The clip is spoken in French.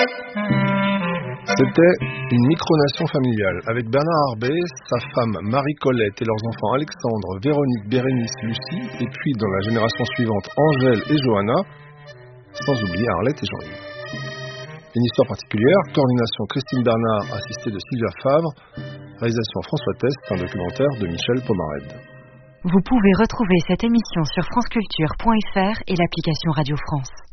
C'était une micronation familiale avec Bernard Arbet, sa femme Marie-Colette et leurs enfants Alexandre, Véronique, Bérénice, Lucie, et puis dans la génération suivante Angèle et Johanna, sans oublier Arlette et Jean-Yves. Une histoire particulière, coordination Christine Bernard, assistée de Sylvia Favre, réalisation François Test, un documentaire de Michel Pomarède. Vous pouvez retrouver cette émission sur franceculture.fr et l'application Radio France.